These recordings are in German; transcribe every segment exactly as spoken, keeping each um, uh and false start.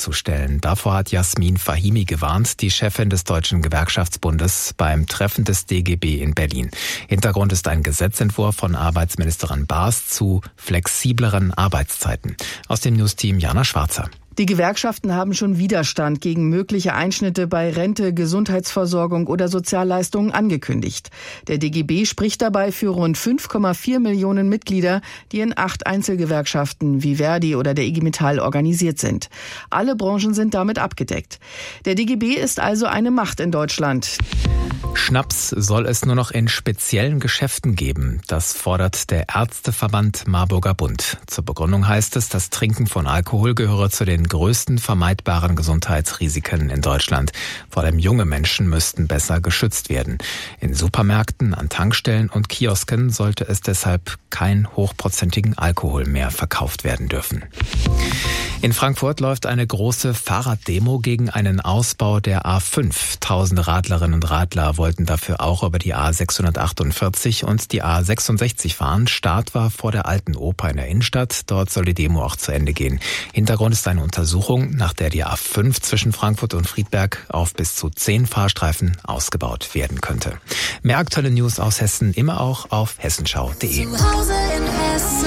zu stellen. Davor hat Jasmin Fahimi gewarnt, die Chefin des Deutschen Gewerkschaftsbundes, beim Treffen des D G B in Berlin. Hintergrund ist ein Gesetzentwurf von Arbeitsministerin Baas zu flexibleren Arbeitszeiten. Aus dem Newsteam Jana Schwarzer. Die Gewerkschaften haben schon Widerstand gegen mögliche Einschnitte bei Rente, Gesundheitsversorgung oder Sozialleistungen angekündigt. Der D G B spricht dabei für rund fünf Komma vier Millionen Mitglieder, die in acht Einzelgewerkschaften wie Verdi oder der I G Metall organisiert sind. Alle Branchen sind damit abgedeckt. Der D G B ist also eine Macht in Deutschland. Schnaps soll es nur noch in speziellen Geschäften geben. Das fordert der Ärzteverband Marburger Bund. Zur Begründung heißt es, das Trinken von Alkohol gehöre zu den größten vermeidbaren Gesundheitsrisiken in Deutschland. Vor allem junge Menschen müssten besser geschützt werden. In Supermärkten, an Tankstellen und Kiosken sollte es deshalb kein hochprozentigen Alkohol mehr verkauft werden dürfen. In Frankfurt läuft eine große Fahrraddemo gegen einen Ausbau der A fünf. Tausende Radlerinnen und Radler wollten dafür auch über die A sechshundertachtundvierzig und die A sechsundsechzig fahren. Start war vor der Alten Oper in der Innenstadt. Dort soll die Demo auch zu Ende gehen. Hintergrund ist eine Untersuchung, nach der die A fünf zwischen Frankfurt und Friedberg auf bis zu zehn Fahrstreifen ausgebaut werden könnte. Mehr aktuelle News aus Hessen immer auch auf hessenschau punkt de. Zu Hause in Hessen.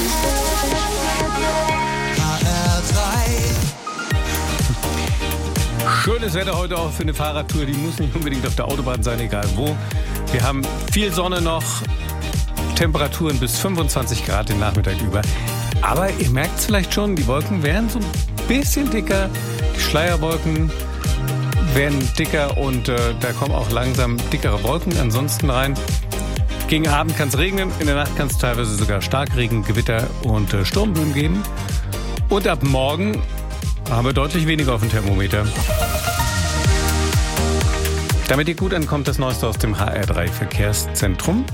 Schönes Wetter heute auch für eine Fahrradtour, die muss nicht unbedingt auf der Autobahn sein, egal wo. Wir haben viel Sonne noch, Temperaturen bis fünfundzwanzig Grad den Nachmittag über. Aber ihr merkt es vielleicht schon, die Wolken werden so ein bisschen dicker, die Schleierwolken werden dicker und äh, da kommen auch langsam dickere Wolken ansonsten rein. Gegen Abend kann es regnen, in der Nacht kann es teilweise sogar Starkregen, Gewitter und äh, Sturmböen geben. Und ab morgen haben wir deutlich weniger auf dem Thermometer. Damit ihr gut ankommt, das Neueste aus dem H R drei Verkehrszentrum.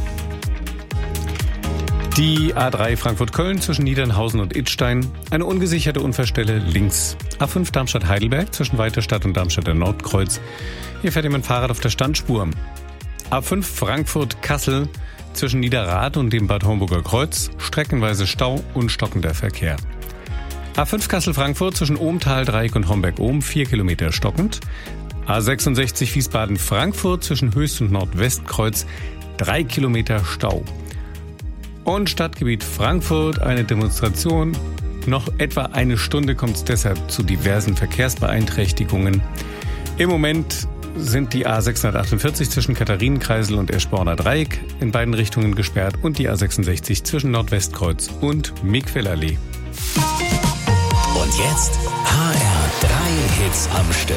Die A drei Frankfurt-Köln zwischen Niedernhausen und Idstein. Eine ungesicherte Unfallstelle links. A fünf Darmstadt-Heidelberg zwischen Weiterstadt und Darmstadter Nordkreuz. Hier fährt jemand Fahrrad auf der Standspur. A fünf Frankfurt-Kassel zwischen Niederrad und dem Bad Homburger Kreuz. Streckenweise Stau und stockender Verkehr. A fünf Kassel-Frankfurt zwischen Ohmtal-Dreieck und Homberg-Ohm, vier Kilometer stockend. A sechsundsechzig Wiesbaden-Frankfurt zwischen Höchst- und Nordwestkreuz, drei Kilometer Stau. Und Stadtgebiet Frankfurt, eine Demonstration. Noch etwa eine Stunde kommt es deshalb zu diversen Verkehrsbeeinträchtigungen. Im Moment sind die A sechshundertachtundvierzig zwischen Katharinenkreisel und Eschborner Dreieck in beiden Richtungen gesperrt und die A sechsundsechzig zwischen Nordwestkreuz und Mikfellallee. Und jetzt H R drei Hits am Stück.